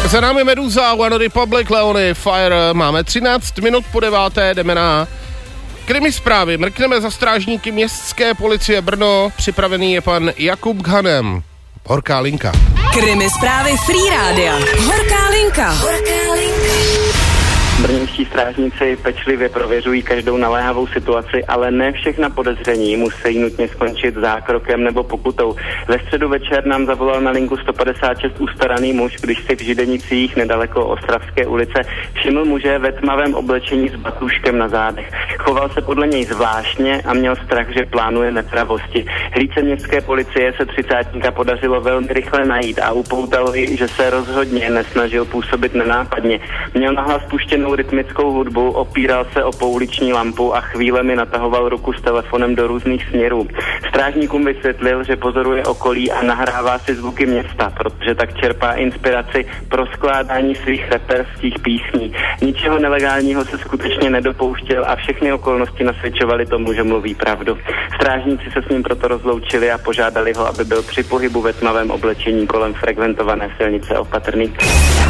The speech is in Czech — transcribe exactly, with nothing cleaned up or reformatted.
Za námi Meduza, One Republic, Leony, Fire. Máme třináct minut po deváté, jdeme na krimi zprávy. Mrkneme za strážníky městské policie Brno. Připravený je pan Jakub Ghanem. Horká linka. Krimi zprávy Free Rádia. Horká linka. Horká linka. Brněnští strážníci pečlivě prověřují každou naléhavou situaci, ale ne všechna podezření musí nutně skončit zákrokem nebo pokutou. Ve středu večer nám zavolal na linku sto padesát šest ustaraný muž, když si v Židenicích nedaleko Ostravské ulice všiml muže ve tmavém oblečení s batuškem na zádech. Choval se podle něj zvláštně a měl strach, že plánuje nepravosti. Hlídce městské policie se třicátníka podařilo velmi rychle najít a upoutalo ji, že se rozhodně nesnažil působit nenápadně. Měl nahlas puštěnou rytmickou hudbu, opíral se o pouliční lampu a chvílemi natahoval ruku s telefonem do různých směrů. Strážníkům vysvětlil, že pozoruje okolí a nahrává si zvuky města, protože tak čerpá inspiraci pro skládání svých reperských písní. Ničeho nelegálního se skutečně nedopouštěl a všechny okolnosti nasvědčovaly tomu, že mluví pravdu. Strážníci se s ním proto rozloučili a požádali ho, aby byl při pohybu ve tmavém oblečení kolem frekventované silnice opatrný.